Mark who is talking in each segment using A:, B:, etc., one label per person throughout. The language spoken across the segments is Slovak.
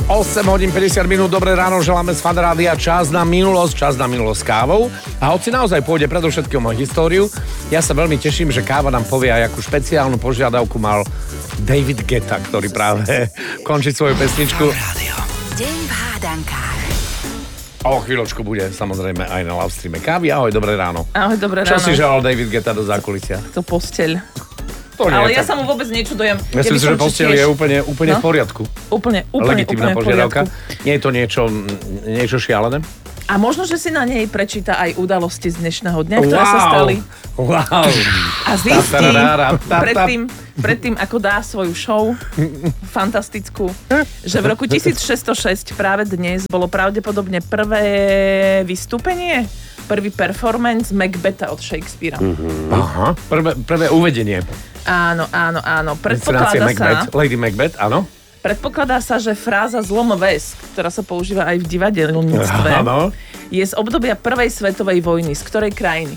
A: 8 hodín 50 minút, dobré ráno, želáme z Fan Rádia, čas na minulosť kávou. A hoci naozaj pôjde predovšetkým o históriu, ja sa veľmi teším, že káva nám povie aj akú špeciálnu požiadavku mal David Guetta, ktorý práve končí svoju pesničku.
B: Deň v hádankách.
A: O chvíľočku bude samozrejme aj na live streame kávy. Ahoj, dobré ráno.
C: Ahoj, dobré
A: Čo
C: ráno.
A: si želal David Guetta do zákulisia?
C: To posteľ.
A: To nie,
C: Ale ja
A: tak...
C: sa mu vôbec nečudujem.
A: Ja si myslím, že posteľ je úplne v poriadku.
C: Úplne
A: Legitímna
C: v
A: požiadavka.
C: poriadku.
A: Nie je to niečo šialené?
C: A možno, že si na nej prečíta aj udalosti z dnešného dňa, ktoré sa stali.
A: Wow.
C: A zistí predtým, ako dá svoju show fantastickú, že v roku 1606 práve dnes bolo pravdepodobne prvé vystúpenie, prvý performance Macbetha od Shakespearea.
A: Aha, prvé uvedenie.
C: Áno.
A: Inscenácia Macbeth, Lady Macbeth, áno.
C: Predpokladá sa, že fráza zlomoves, ktorá sa používa aj v divadelníctve,
A: Áno.
C: je z obdobia prvej svetovej vojny. Z ktorej krajiny?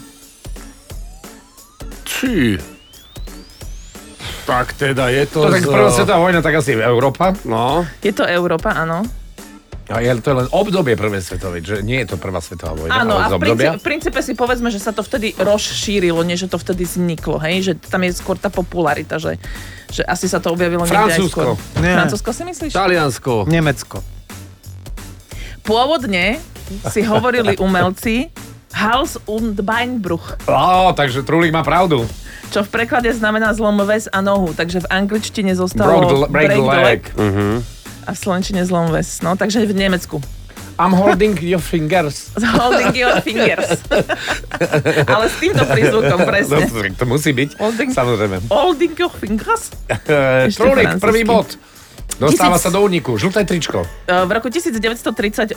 D: Tak teda je to...
A: Tak prvá svetová vojna, tak asi Európa.
D: No.
C: Je to Európa, áno.
A: A to je len obdobie prvej svetovej, že nie je to prvá svetová vojna,
C: Áno,
A: ale
C: a
A: z obdobia.
C: v princípe si povedzme, že sa to vtedy rozšírilo, nie že to vtedy vzniklo, hej? Že tam je skôr tá popularita, že asi sa to objavilo niekde aj skôr.
A: Francúzsko.
D: Nie.
C: Francúzsko si myslíš?
D: Taliansko.
E: Nemecko.
C: Pôvodne si hovorili umelci Hals und Beinbruch,
A: Takže Trulík má pravdu.
C: čo v preklade znamená zlomoves a nohu, takže v angličtine zostalo
A: Break the leg.
C: a v slovenčine zlomoves. No, takže v Nemecku.
A: I'm holding your fingers.
C: Holding your fingers. Ale s týmto prízvukom, presne.
A: To musí byť, samozrejme.
C: Holding your fingers? Ešte
A: Trulík,
C: francúzsky.
A: prvý bod. Dostáva sa do úniku. Žlté tričko.
C: V roku 1938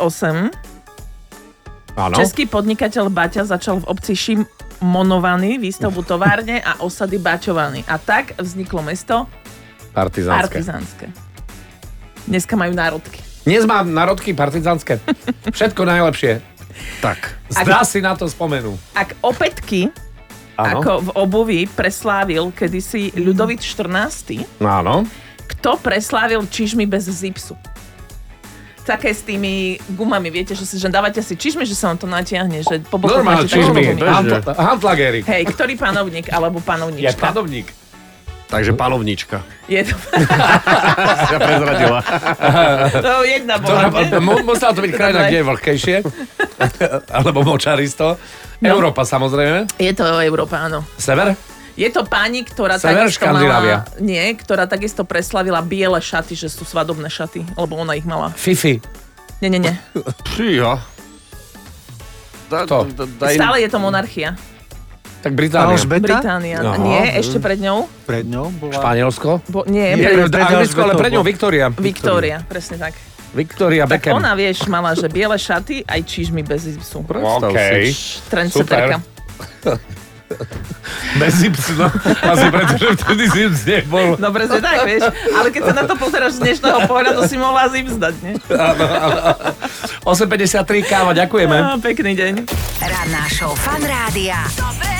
A: Áno.
C: český podnikateľ Baťa začal v obci Šimonovaný výstavbu továrne a osady Baťovaný. A tak vzniklo mesto Partizánske. Dneska majú národky.
A: Dnes mám národky partizánske. Všetko najlepšie.
D: Tak.
A: Zdá si na to spomenú.
C: Ak opätky,
A: Áno.
C: ako v obuvi, preslávil kedysi Ľudovít 14.,
A: Áno.
C: kto preslávil čižmy bez zipsu? Také s tými gumami, viete, že dávate si čižmy, že sa vám to natiahne, že po boku
A: Normálne
C: máte také
A: čižmy.
C: gumy.
A: Handlagery.
C: Hej, ktorý panovník alebo
A: Je
C: panovnička?
A: panovník.
D: Takže panovnička.
C: Je to...
D: Ja prezradila.
C: To jedna bola, ne?
A: Musela to byť krajina, kde je vlhkejšie. Alebo močaristo. Európa, samozrejme.
C: Je to Európa, áno.
A: Sever?
C: Je to pani, ktorá
A: Sever,
C: takisto
A: Škandinávia.
C: ktorá takisto preslavila biele šaty, že sú svadobné šaty, lebo ona ich mala.
A: Fifi.
C: Nie.
D: Fíha.
A: To.
C: Stále je to monarchia.
A: Tak Británia.
E: Alžbeta?
C: Británia.
A: Aha.
C: Nie, ešte pred ňou.
E: Pred ňou bola...
A: Španielsko?
C: Nie,
A: Anglicko, ale pred ňou Viktória.
C: Viktória, presne tak.
A: Viktória
C: Tak
A: Beckham.
C: ona, vieš, mala, že biele šaty, aj čižmy bez zipsu.
A: OK.
C: Trendsetterka.
A: Bez zipsu, no. Asi pretože vtedy zips nebol.
C: No presne tak, vieš. Ale keď sa na to pozeráš z dnešného pohľadu, si mohla zips dať, nie?
A: 8.53 káva, ďakujeme.
C: Pekný deň.
B: Ranná show Fan Rádia.